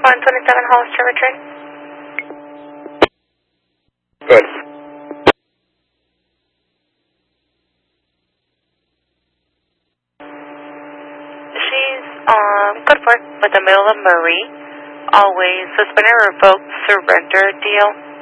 127 Hollister Retreat. Good. She's good for it with the middle of Marie. Always suspended or revoked surrender deal.